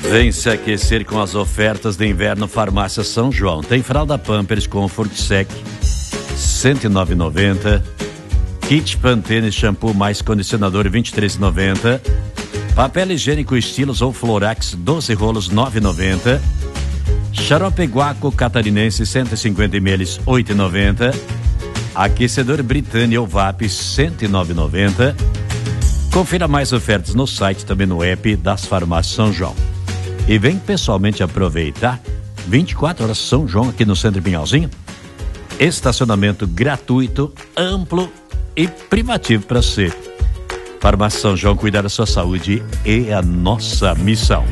Vem se aquecer com as ofertas de inverno Farmácia São João. Tem fralda Pampers Comfort Sec, R$109,90. Kit Pantene shampoo mais condicionador, R$23,90. Papel higiênico Estilos ou Florax, 12 rolos, R$9,90. Xarope Guaco Catarinense, 150 ml, R$8,90. Aquecedor Britânia ou VAP, R$109,90. Confira mais ofertas no site, também no app das Farmácias São João. E vem pessoalmente aproveitar 24 horas São João aqui no Centro Pinhalzinho. Estacionamento gratuito, amplo e privativo para você. Farmácia São João, cuidar da sua saúde é a nossa missão.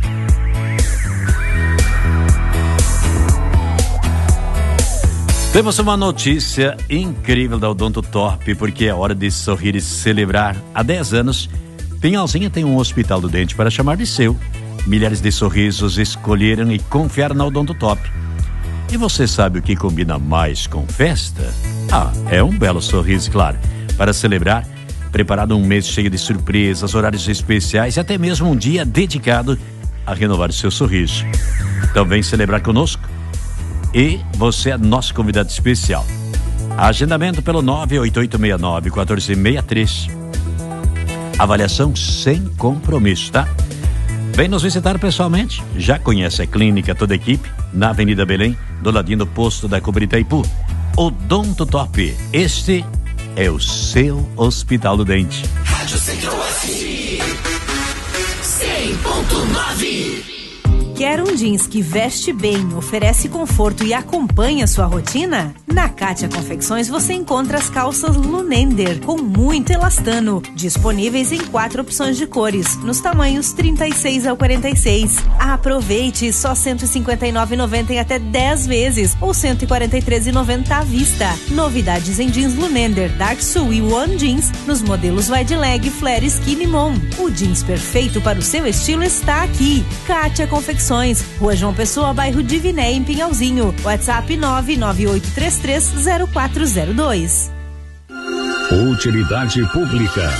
Temos uma notícia incrível da Odonto Top, porque é hora de sorrir e celebrar. Há 10 anos, Pinhalzinho tem um hospital do dente para chamar de seu. Milhares de sorrisos escolheram e confiaram na Odonto Top. E você sabe o que combina mais com festa? É um belo sorriso, claro. Para celebrar, preparado um mês cheio de surpresas, horários especiais e até mesmo um dia dedicado a renovar o seu sorriso. Então vem celebrar conosco e você é nosso convidado especial. Agendamento pelo 98869-1463. Avaliação sem compromisso, tá? Vem nos visitar pessoalmente. Já conhece a clínica, toda a equipe, na Avenida Belém, do ladinho do posto da Cobra Itaipu. Odonto Top, este é o seu Hospital do Dente. Rádio Centro-Oeste 100.9. Quer um jeans que veste bem, oferece conforto e acompanha sua rotina? Na Kátia Confecções você encontra as calças Lunender com muito elastano, disponíveis em 4 opções de cores, nos tamanhos 36 ao 46. Aproveite, só R$159,90 em até 10 vezes ou R$143,90 à vista. Novidades em jeans Lunender, Dark Sul e One Jeans nos modelos wide leg, flare, skinny mom. O jeans perfeito para o seu estilo está aqui. Kátia Confecções, Rua João Pessoa, bairro Diviné, em Pinhalzinho. WhatsApp 998330402. Utilidade pública.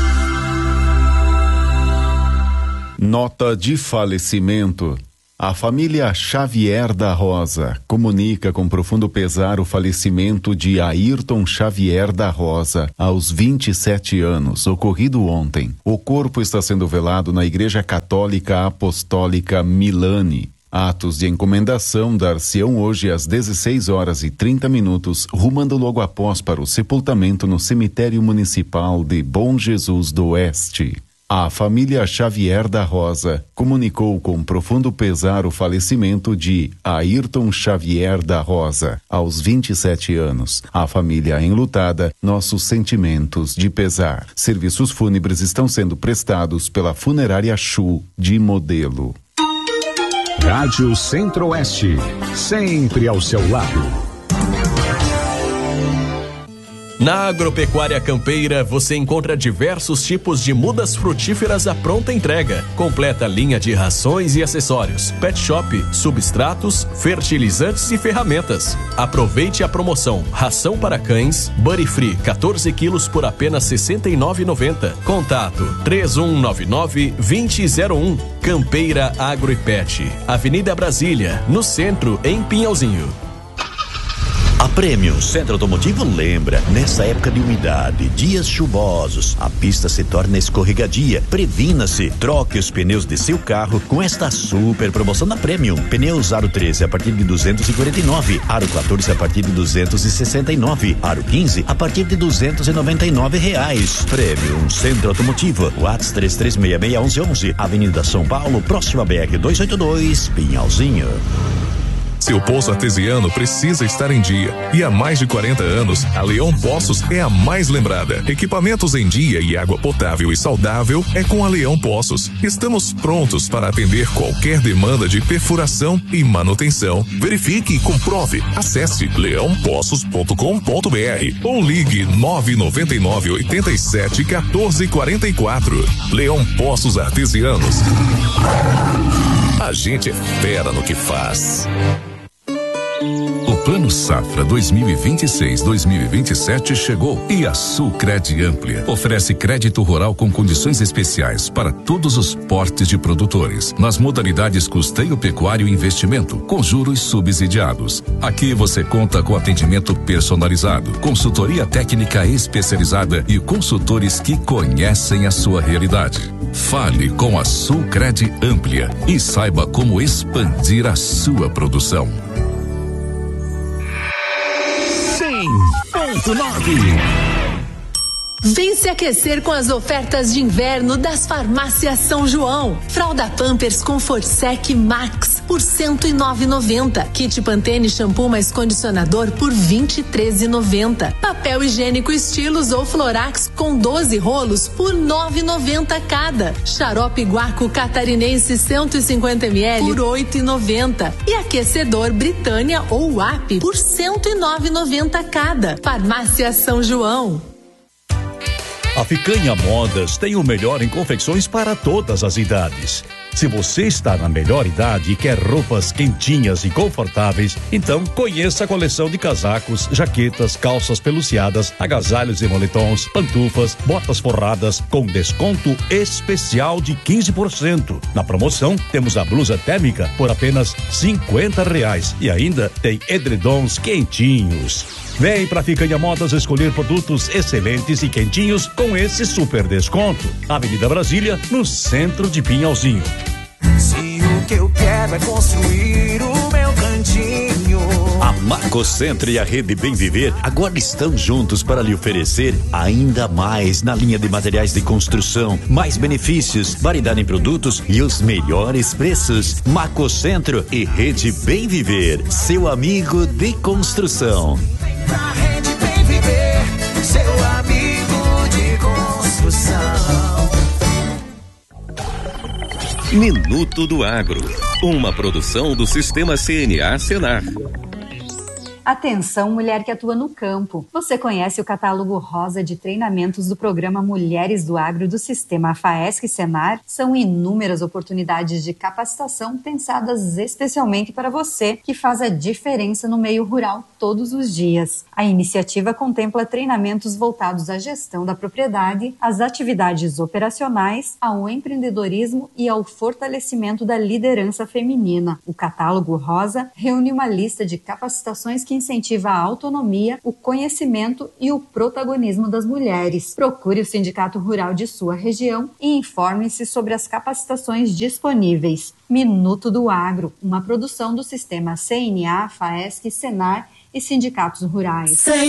Nota de falecimento. A família Xavier da Rosa comunica com profundo pesar o falecimento de Ayrton Xavier da Rosa, aos 27 anos, ocorrido ontem. O corpo está sendo velado na Igreja Católica Apostólica Milani. Atos de encomendação dar-se-ão hoje às 16h30, rumando logo após para o sepultamento no cemitério municipal de Bom Jesus do Oeste. A família Xavier da Rosa comunicou com profundo pesar o falecimento de Ayrton Xavier da Rosa, aos 27 anos. A família enlutada, nossos sentimentos de pesar. Serviços fúnebres estão sendo prestados pela Funerária Chu de Modelo. Rádio Centro-Oeste, sempre ao seu lado. Na Agropecuária Campeira, você encontra diversos tipos de mudas frutíferas à pronta entrega. Completa linha de rações e acessórios, pet shop, substratos, fertilizantes e ferramentas. Aproveite a promoção Ração para Cães, Buddy Free, 14 quilos por apenas R$ 69,90. Contato 3199-2001. Campeira Agro e Pet, Avenida Brasília, no centro, em Pinhalzinho. A Premium Centro Automotivo lembra, nessa época de umidade, dias chuvosos, a pista se torna escorregadia. Previna-se, troque os pneus de seu carro com esta super promoção da Premium. Pneus Aro 13 a partir de 249, Aro 14 a partir de 269, Aro 15 a partir de R$299. Premium Centro Automotivo, WhatsApp 33661111, Avenida São Paulo, próxima BR 282, Pinhalzinho. Seu poço artesiano precisa estar em dia. E há mais de 40 anos, a Leão Poços é a mais lembrada. Equipamentos em dia e água potável e saudável é com a Leão Poços. Estamos prontos para atender qualquer demanda de perfuração e manutenção. Verifique e comprove. Acesse leãopoços.com.br ou ligue 999-87-1444. Leão Poços Artesianos. A gente é fera no que faz. O Plano Safra 2026-2027 chegou e a Sulcred Amplia oferece crédito rural com condições especiais para todos os portes de produtores, nas modalidades custeio pecuário e investimento, com juros subsidiados. Aqui você conta com atendimento personalizado, consultoria técnica especializada e consultores que conhecem a sua realidade. Fale com a Sulcred Amplia e saiba como expandir a sua produção. 100.9. Vem se aquecer com as ofertas de inverno das farmácias São João. Fralda Pampers com Forsec Max por R$ 109,90. Kit Pantene shampoo mais condicionador por R$ 23,90. Papel higiênico Estilos ou Florax com 12 rolos por R$ 9,90 cada. Xarope Guaco Catarinense 150 ml por R$ 8,90. E aquecedor Britânia ou WAP por R$ 109,90 cada. Farmácia São João. A Picanha Modas tem o melhor em confecções para todas as idades. Se você está na melhor idade e quer roupas quentinhas e confortáveis, então conheça a coleção de casacos, jaquetas, calças peluciadas, agasalhos e moletons, pantufas, botas forradas com desconto especial de 15%. Na promoção, temos a blusa térmica por apenas R$50 e ainda tem edredons quentinhos. Vem pra Picanha Modas escolher produtos excelentes e quentinhos com esse super desconto. Avenida Brasília, no centro de Pinhalzinho. Se o que eu quero é construir o meu cantinho. A Macocentro e a Rede Bem Viver agora estão juntos para lhe oferecer ainda mais na linha de materiais de construção, mais benefícios, variedade em produtos e os melhores preços. Macocentro e Rede Bem Viver, seu amigo de construção. Pra Rede Bem Viver, seu amigo de construção. Minuto do Agro, uma produção do Sistema CNA Senar. Atenção, mulher que atua no campo. Você conhece o catálogo rosa de treinamentos do programa Mulheres do Agro do Sistema FAESC Senar? São inúmeras oportunidades de capacitação pensadas especialmente para você, que faz a diferença no meio rural todos os dias. A iniciativa contempla treinamentos voltados à gestão da propriedade, às atividades operacionais, ao empreendedorismo e ao fortalecimento da liderança feminina. O catálogo rosa reúne uma lista de capacitações que incentiva a autonomia, o conhecimento e o protagonismo das mulheres. Procure o Sindicato Rural de sua região e informe-se sobre as capacitações disponíveis. Minuto do Agro, uma produção do Sistema CNA, FAESC, Senar e Sindicatos Rurais.